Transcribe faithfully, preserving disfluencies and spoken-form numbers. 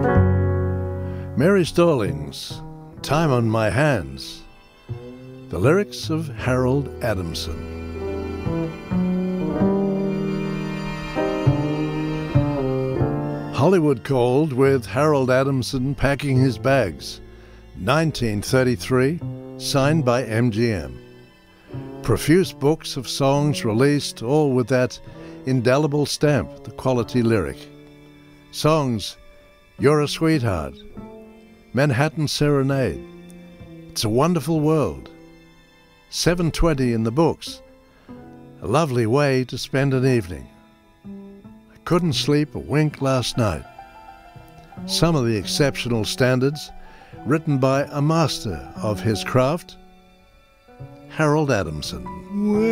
Mary Stallings, Time on My Hands. The lyrics of Harold Adamson. Hollywood called with Harold Adamson packing his bags. nineteen thirty-three, signed by M G M. Profuse books of songs released, all with that indelible stamp, the quality lyric. Songs, You're a Sweetheart, Manhattan Serenade, It's a Wonderful World, seven twenty in the books, a lovely way to spend an evening. I couldn't sleep a wink last night. Some of the exceptional standards written by a master of his craft, Harold Adamson.